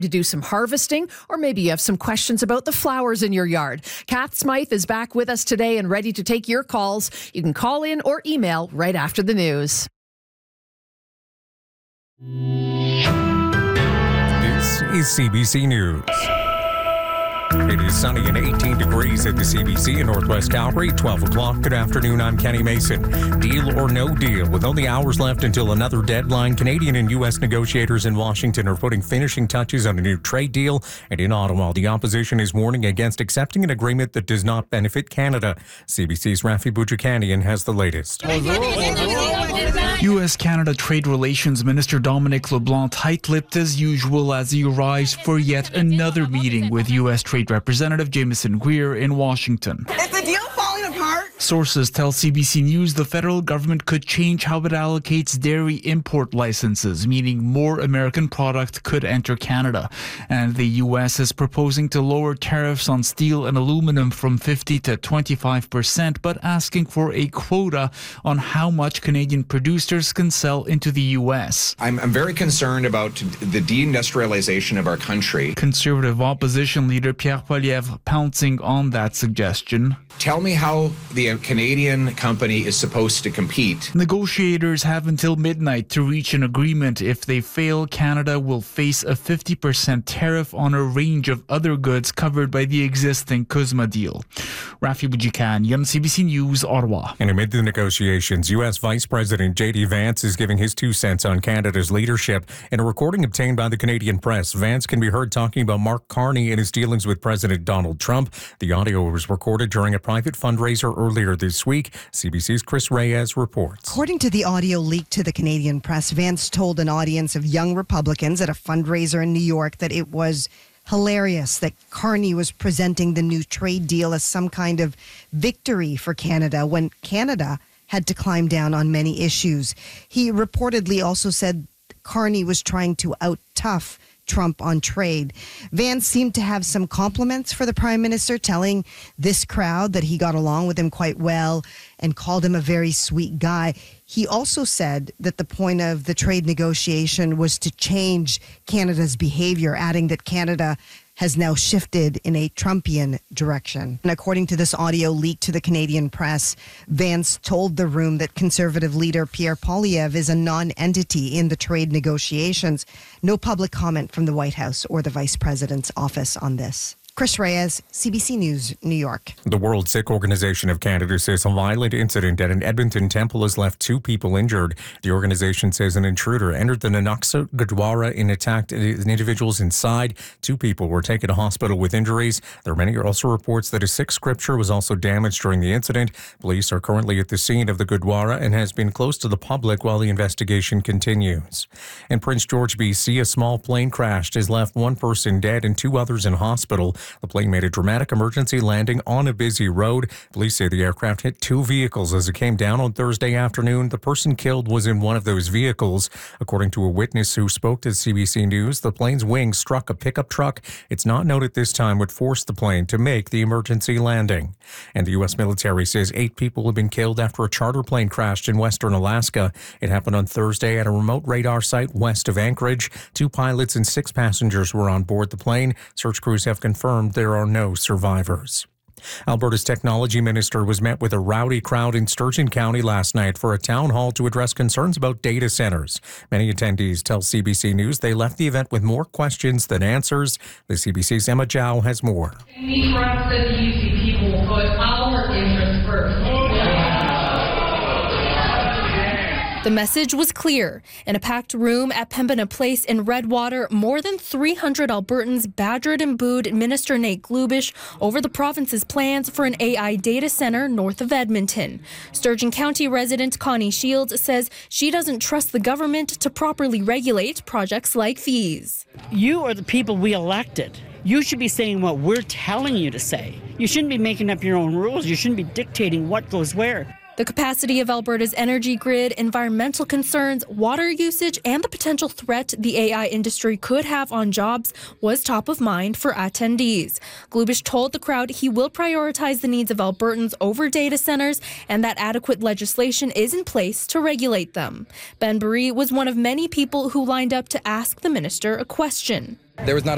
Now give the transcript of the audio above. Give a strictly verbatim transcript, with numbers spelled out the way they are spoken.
to do some harvesting, or maybe you have some questions about the flowers in your yard. Kath Smythe is back with us today and ready to take your calls. You can call in or email right after the news. This is C B C News. It is sunny and eighteen degrees at the C B C in Northwest Calgary, twelve o'clock. Good afternoon, I'm Kenny Mason. Deal or no deal? With only hours left until another deadline, Canadian and U S negotiators in Washington are putting finishing touches on a new trade deal. And in Ottawa, the opposition is warning against accepting an agreement that does not benefit Canada. C B C's Rafi Boudjikanian has the latest. U S-Canada Trade Relations Minister Dominic LeBlanc tight-lipped as usual as he arrives for yet another meeting with U S Trade Representative Jameson Greer in Washington. Is the deal falling apart? Sources tell C B C News the federal government could change how it allocates dairy import licenses, meaning more American product could enter Canada. And the U S is proposing to lower tariffs on steel and aluminum from fifty to twenty-five percent, but asking for a quota on how much Canadian producers can sell into the U S. I'm, I'm very concerned about the deindustrialization of our country. Conservative opposition leader Pierre Poilievre pouncing on that suggestion. Tell me how the Canadian company is supposed to compete. Negotiators have until midnight to reach an agreement. If they fail, Canada will face a fifty percent tariff on a range of other goods covered by the existing CUSMA deal. Rafi Boudjikanian, C B C News, Ottawa. And amid the negotiations, U S Vice President J D Vance is giving his two cents on Canada's leadership. In a recording obtained by the Canadian Press, Vance can be heard talking about Mark Carney and his dealings with President Donald Trump. The audio was recorded during a private fundraiser earlier this week. C B C's Chris Reyes reports. According to the audio leaked to the Canadian Press, Vance told an audience of young Republicans at a fundraiser in New York that it was hilarious that Carney was presenting the new trade deal as some kind of victory for Canada when Canada had to climb down on many issues. He reportedly also said Carney was trying to out-tough Trump on trade. Vance seemed to have some compliments for the Prime Minister, telling this crowd that he got along with him quite well and called him a very sweet guy. He also said that the point of the trade negotiation was to change Canada's behavior, adding that Canada has now shifted in a Trumpian direction. And according to this audio leaked to the Canadian Press, Vance told the room that Conservative leader Pierre Poilievre is a non-entity in the trade negotiations. No public comment from the White House or the Vice President's office on this. Chris Reyes, C B C News, New York. The World Sikh Organization of Canada says a violent incident at an Edmonton temple has left two people injured. The organization says an intruder entered the Nanak Gurdwara and attacked individuals inside. Two people were taken to hospital with injuries. There are many also reports that a Sikh scripture was also damaged during the incident. Police are currently at the scene of the Gurdwara and has been close to the public while the investigation continues. In Prince George, B C, a small plane crashed, has left one person dead and two others in hospital. The plane made a dramatic emergency landing on a busy road. Police say the aircraft hit two vehicles as it came down on Thursday afternoon. The person killed was in one of those vehicles. According to a witness who spoke to C B C News, the plane's wing struck a pickup truck. It's not known at this time what forced the plane to make the emergency landing. And the U S military says eight people have been killed after a charter plane crashed in western Alaska. It happened on Thursday at a remote radar site west of Anchorage. Two pilots and six passengers were on board the plane. Search crews have confirmed there are no survivors. Alberta's technology minister was met with a rowdy crowd in Sturgeon County last night for a town hall to address concerns about data centers. Many attendees tell C B C News they left the event with more questions than answers. The C B C's Emma Zhao has more. We trust that the U C people will put our interests first. The message was clear. In a packed room at Pembina Place in Redwater, more than three hundred Albertans badgered and booed Minister Nate Glubish over the province's plans for an A I data center north of Edmonton. Sturgeon County resident Connie Shields says she doesn't trust the government to properly regulate projects like these. You are the people we elected. You should be saying what we're telling you to say. You shouldn't be making up your own rules. You shouldn't be dictating what goes where. The capacity of Alberta's energy grid, environmental concerns, water usage, and the potential threat the A I industry could have on jobs was top of mind for attendees. Glubish told the crowd he will prioritize the needs of Albertans over data centers and that adequate legislation is in place to regulate them. Ben Burry was one of many people who lined up to ask the minister a question. There was not